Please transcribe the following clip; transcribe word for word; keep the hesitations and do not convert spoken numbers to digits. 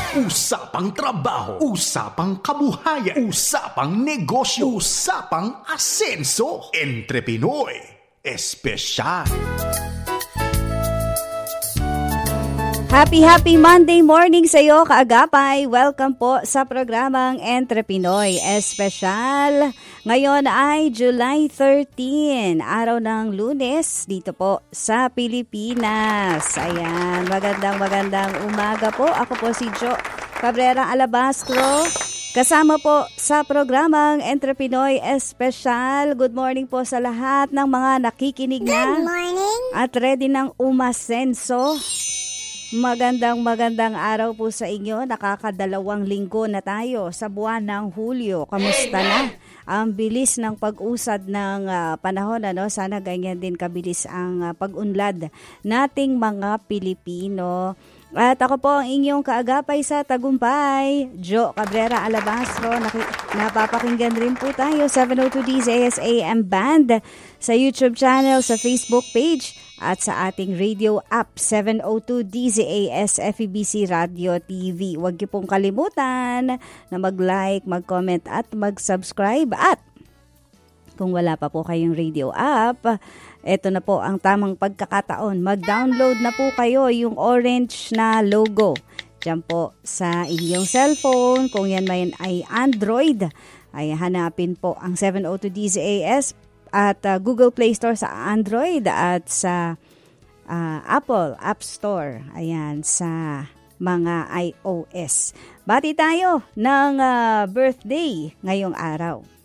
Usapang trabaho, usapang kabuhayan, usapang negosyo, usapang asenso. Entre Pinoy Espesyal. Happy, happy Monday morning sa iyo, kaagapay. Welcome po sa programang Entre Pinoy Espesyal. Ngayon ay July thirteenth, araw ng Lunes, dito po sa Pilipinas. Ayan, magandang magandang umaga po. Ako po si Jo Cabrera Alabastro. Kasama po sa programang Entre Pinoy Espesyal. Good morning po sa lahat ng mga nakikinig na. Good morning. At ready ng umasenso. Magandang magandang araw po sa inyo. Nakakadalawang linggo na tayo sa buwan ng Hulyo. Kamusta na? Ang bilis ng pag-usad ng uh, panahon. Ano? Sana ganyan din kabilis ang uh, pag-unlad nating mga Pilipino. At ako po ang inyong kaagapay sa Tagumpay, Jo Cabrera Alabastro. Naki- napapakinggan rin po tayo seven oh two D Z A S A M Band sa YouTube channel, sa Facebook page at sa ating radio app seven oh two D Z A S F E B C Radio T V. Huwag niyo pong kalimutan na mag-like, mag-comment at mag-subscribe. At kung wala pa po kayong radio app, ito na po ang tamang pagkakataon. Mag-download na po kayo yung orange na logo. Diyan po sa inyong cellphone. Kung yan may ay Android, ay hanapin po ang seven oh two D Z A S at uh, Google Play Store sa Android at sa uh, Apple App Store. Ayan, sa mga iOS. Bati tayo ng uh, birthday ngayong araw.